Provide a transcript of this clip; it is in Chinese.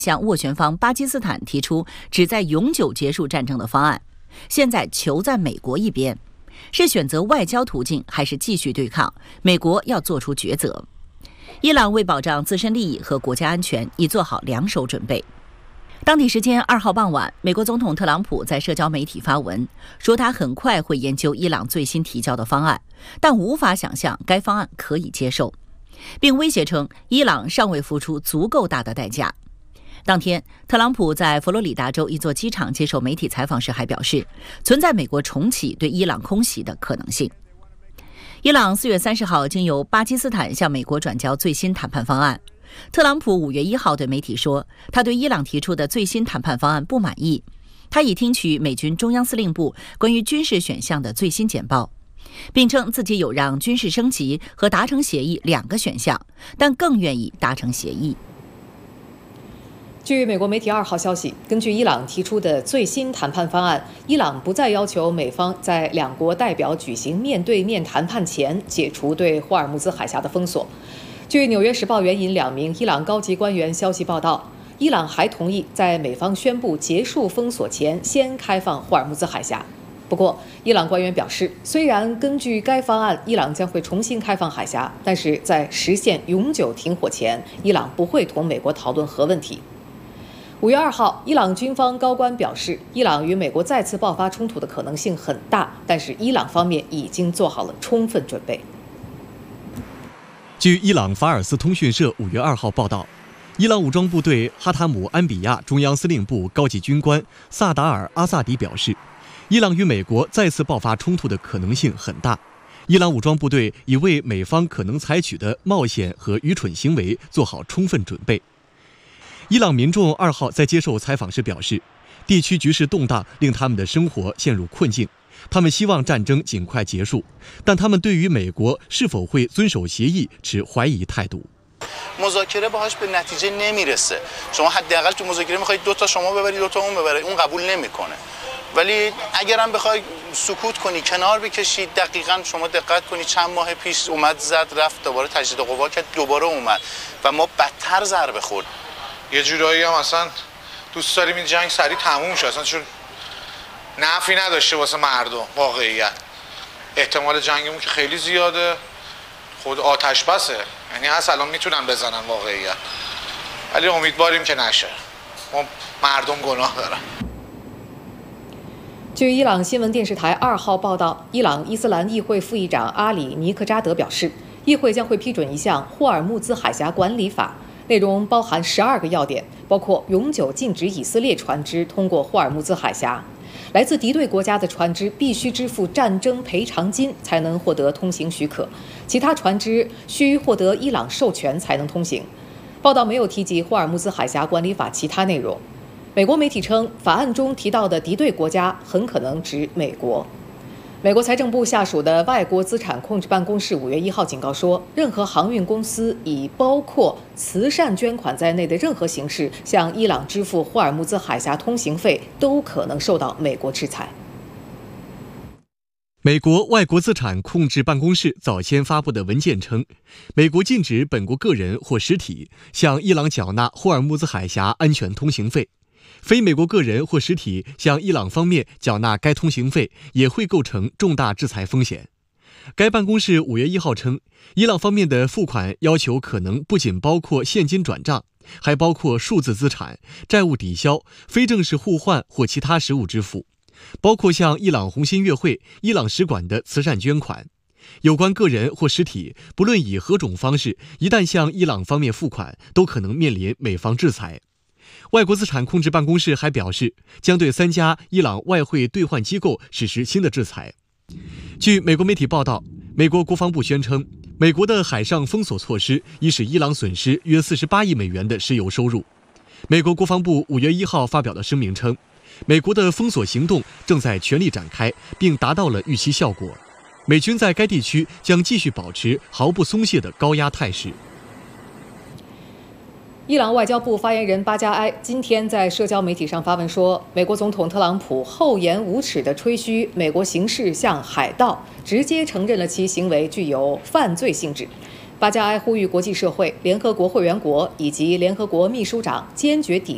向斡旋方巴基斯坦提出旨在永久结束战争的方案。现在球在美国一边，是选择外交途径还是继续对抗？美国要做出抉择。伊朗为保障自身利益和国家安全，已做好两手准备。当地时间2号傍晚，美国总统特朗普在社交媒体发文，说他很快会研究伊朗最新提交的方案，但无法想象该方案可以接受，并威胁称伊朗尚未付出足够大的代价。当天，特朗普在佛罗里达州一座机场接受媒体采访时还表示，存在美国重启对伊朗空袭的可能性。伊朗4月30号经由巴基斯坦向美国转交最新谈判方案。特朗普5月1号对媒体说，他对伊朗提出的最新谈判方案不满意。他已听取美军中央司令部关于军事选项的最新简报，并称自己有让军事升级和达成协议2个选项，但更愿意达成协议。 据美国媒体2号消息，根据伊朗提出的最新谈判方案，伊朗不再要求美方在两国代表举行面对面谈判前解除对霍尔木兹海峡的封锁。据《纽约时报》援引2名伊朗高级官员消息报道，伊朗还同意在美方宣布结束封锁前先开放霍尔木兹海峡。不过，伊朗官员表示，虽然根据该方案，伊朗将会重新开放海峡，但是在实现永久停火前，伊朗不会同美国讨论核问题。5月2号，伊朗军方高官表示，伊朗与美国再次爆发冲突的可能性很大，但是伊朗方面已经做好了充分准备。 据伊朗法尔斯通讯社5月2号报道，伊朗武装部队哈塔姆安比亚中央司令部高级军官萨达尔阿萨迪表示，伊朗与美国再次爆发冲突的可能性很大。伊朗武装部队已为美方可能采取的冒险和愚蠢行为做好充分准备。伊朗民众2号在接受采访时表示，地区局势动荡令他们的生活陷入困境，他们希望战争尽快结束，但他们对于美国是否会遵守协议持怀疑态度。 مذاکره باهاش به نتیجه نمیرسه. شما حداقل تو مذاکره میخواید دو تا شما ببرید دو تا اون ببره، اون قبول نمیکنه. ولی اگرم بخوای سکوت کنی کنار بکشید، دقیقاً شما دقت کنید چند ماه پیش اومد زد رفت دوباره تجدید قوا کرد دوباره اومد و ما بدتر ضربه خورد. یه جورایی هم اصلا دوست داریم این جنگ سریع تموم شه، اصلا چون نفعی نداشته واسه مردم. واقعیت احتمال جنگمون که خیلی زیاده، خود آتش بسه، یعنی هست الان میتونن بزنن واقعیت، ولی امیدواریم که نشه. ما مردم گناه دارن。 据伊朗新闻电视台2号报道，伊朗伊斯兰议会副议长阿里尼克扎德表示，议会将会批准一项霍尔木兹海峡管理法。内容包含12个要点，包括永久禁止以色列船只通过霍尔木兹海峡，来自敌对国家的船只必须支付战争赔偿金才能获得通行许可，其他船只需获得伊朗授权才能通行。报道没有提及霍尔木兹海峡管理法其他内容。美国媒体称，法案中提到的敌对国家很可能指美国。美国财政部下属的外国资产控制办公室5月1号警告说，任何航运公司以包括慈善捐款在内的任何形式向伊朗支付霍尔木兹海峡通行费，都可能受到美国制裁。 美国外国资产控制办公室早先发布的文件称，美国禁止本国个人或实体向伊朗缴纳霍尔木兹海峡安全通行费。非美国个人或实体向伊朗方面缴纳该通行费，也会构成重大制裁风险。该办公室5月1号称，伊朗方面的付款要求可能不仅包括现金转账，还包括数字资产、债务抵销、非正式互换或其他实物支付，包括向伊朗红新月会、伊朗使馆的慈善捐款。有关个人或实体，不论以何种方式，一旦向伊朗方面付款，都可能面临美方制裁。外国资产控制办公室还表示，将对3家伊朗外汇兑换机构实施新的制裁。据美国媒体报道，美国国防部宣称，美国的海上封锁措施已使伊朗损失约48亿美元的石油收入。美国国防部5月1号发表了声明称，美国的封锁行动正在全力展开，并达到了预期效果。美军在该地区将继续保持毫不松懈的高压态势。 伊朗外交部发言人巴加埃今天在社交媒体上发文说，美国总统特朗普厚颜无耻地吹嘘美国行事像海盗，直接承认了其行为具有犯罪性质。巴加埃呼吁国际社会、联合国会员国以及联合国秘书长坚决抵